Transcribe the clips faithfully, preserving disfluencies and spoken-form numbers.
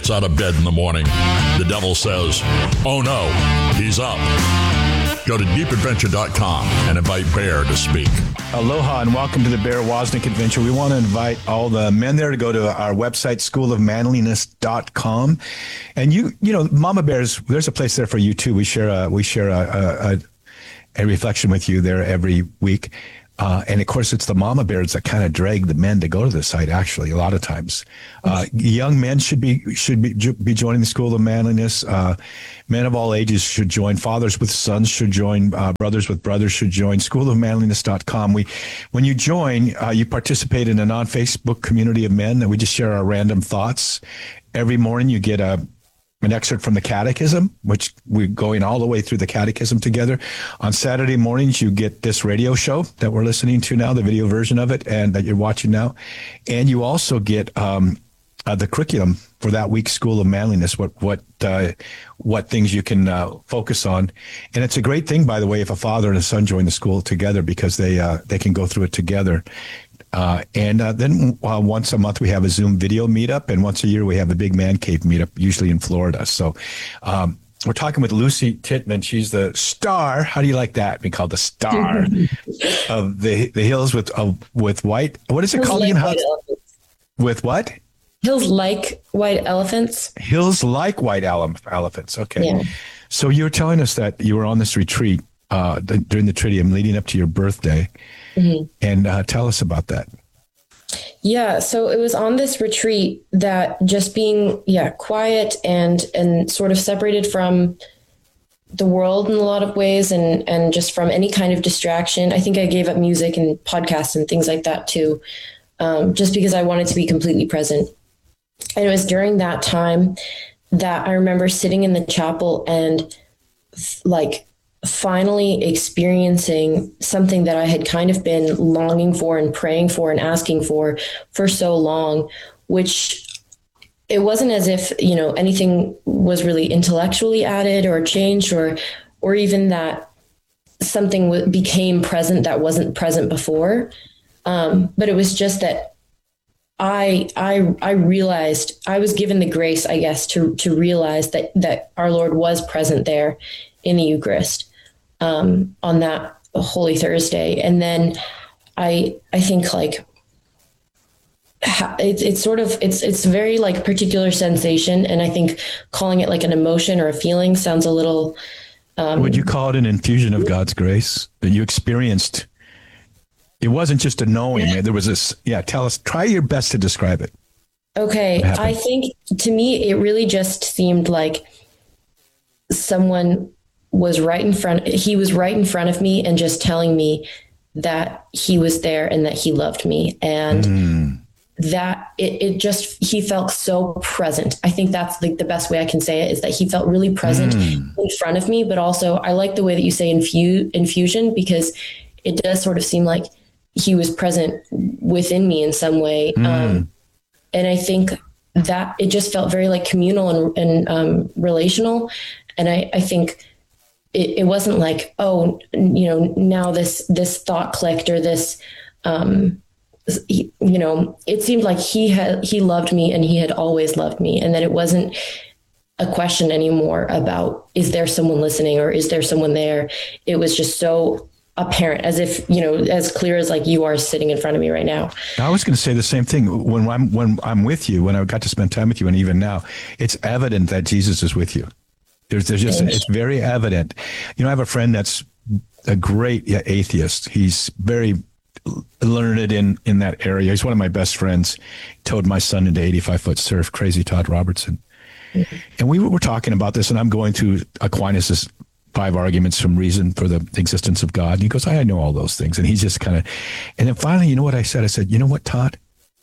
gets out of bed in the morning, the devil says, oh no, he's up. Go to deep adventure dot com and invite Bear to speak. Aloha and welcome to the Bear Wozniak Adventure. We want to invite all the men there to go to our website, school of manliness dot com. And you, you know, Mama Bears, there's a place there for you too. We share a, we share a, a, a reflection with you there every week. Uh, and of course, it's the mama bears that kind of drag the men to go to the site. Actually, a lot of times, uh, young men should be should be be joining the School of Manliness. Uh, men of all ages should join. Fathers with sons should join. Uh, brothers with brothers should join. school of manliness dot com. We, when you join, uh, you participate in a non-Facebook community of men that we just share our random thoughts. Every morning, you get a. an excerpt from the Catechism, which we're going all the way through the Catechism together. On Saturday mornings, you get this radio show that we're listening to now, the video version of it, and that you're watching now. And you also get um, uh, the curriculum for that week's School of Manliness, what what uh, what things you can uh, focus on. And it's a great thing, by the way, if a father and a son join the school together, because they uh, they can go through it together. Uh, and uh, then uh, once a month we have a Zoom video meetup, and once a year we have a big man cave meetup, usually in Florida. So um, we're talking with Lucy Tittman. She's the star. How do you like that? Being called the star of the the hills with uh, with white. What is it Hills called like again? white elephants. With what? Hills like white elephants. Hills like white ele- elephants. Okay. Yeah. So you were telling us that you were on this retreat uh, the, during the Triduum leading up to your birthday. Mm-hmm. And uh, tell us about that. Yeah, so it was on this retreat that just being, yeah, quiet and and sort of separated from the world in a lot of ways, and and just from any kind of distraction. I think I gave up music and podcasts and things like that too, um, just because I wanted to be completely present. And it was during that time that I remember sitting in the chapel and like finally experiencing something that I had kind of been longing for and praying for and asking for for so long, which it wasn't as if, you know, anything was really intellectually added or changed, or or even that something w- became present that wasn't present before. Um, but it was just that I I I realized I was given the grace, I guess, to to realize that that our Lord was present there in the Eucharist. Um, on that Holy Thursday. And then I, I think like ha- it's, it's sort of, it's, it's very like particular sensation. And I think calling it like an emotion or a feeling sounds a little, um, would you call it an infusion of God's grace that you experienced? It wasn't just a knowing. Yeah. There was this, yeah, tell us, try your best to describe it. Okay. I think to me, it really just seemed like someone was right in front. He was right in front of me and just telling me that he was there and that he loved me. And mm. that it, it just, he felt so present. I think that's like the best way I can say it, is that he felt really present mm. in front of me. But also I like the way that you say infu- infusion, because it does sort of seem like he was present within me in some way. Mm. Um, and I think that it just felt very like communal and, and um, relational. And I, I think It, it wasn't like, oh, you know, now this this thought clicked, or this, um, you know, it seemed like he had he loved me and he had always loved me, and that it wasn't a question anymore about, is there someone listening or is there someone there? It was just so apparent, as if, you know, as clear as like you are sitting in front of me right now. I was going to say the same thing. When I'm when I'm with you, when I got to spend time with you, and even now, it's evident that Jesus is with you. There's, there's just, it's very evident. You know, I have a friend that's a great atheist. He's very learned in, in that area. He's one of my best friends. He towed my son into eighty-five foot surf, crazy Todd Robertson. Mm-hmm. And we were talking about this, and I'm going through Aquinas' five arguments from reason for the existence of God. And he goes, I know all those things. And he's just kind of, and then finally, you know what I said? I said, you know what, Todd?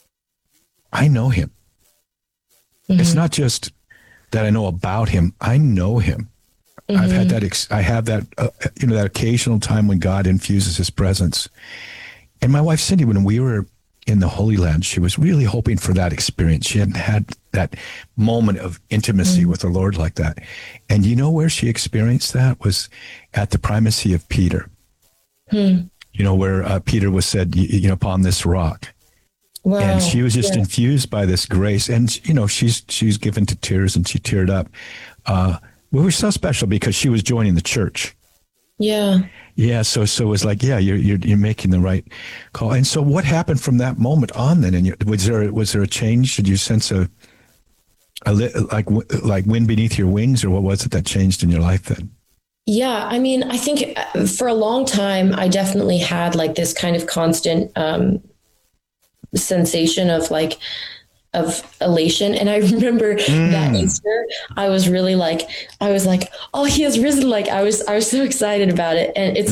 I know him. Mm-hmm. It's not just that I know about him. I know him. Mm-hmm. I've had that, ex- I have that, uh, you know, that occasional time when God infuses his presence. And my wife, Cindy, when we were in the Holy Land, she was really hoping for that experience. She hadn't had that moment of intimacy mm-hmm. with the Lord like that. And you know where she experienced that was at the primacy of Peter. Hmm. You know, where uh, Peter was said, you, you know, upon this rock. Wow. And she was just Yeah. infused by this grace. And, you know, she's she's given to tears and she teared up. Uh, we were so special because she was joining the church. Yeah. Yeah. So so it was like, yeah, you're you're, you're making the right call. And so what happened from that moment on then? And you, was there was there a change? Did you sense a, a li- like like wind beneath your wings, or what was it that changed in your life then? Yeah, I mean, I think uh, for a long time, I definitely had like this kind of constant um, sensation of like, of elation. And I remember mm. that Easter, I was really like, I was like, oh, he has risen. Like I was, I was so excited about it. And it's